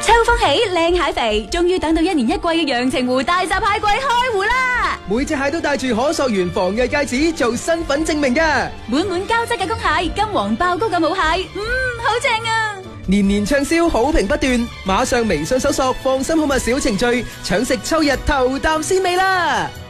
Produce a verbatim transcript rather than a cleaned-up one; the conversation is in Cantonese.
秋風起，靚蟹肥，終於等到一年一季嘅陽澄湖大閘蟹季開湖啦！ 每隻蟹都帶住可溯源防偽戒指做身份證明嘅， 滿滿膠質嘅公蟹，金黃爆膏嘅母蟹，嗯，好正啊！ 年年暢銷，好評不斷，馬上微信搜索放心好物小程序，搶食秋日頭啖鮮味啦！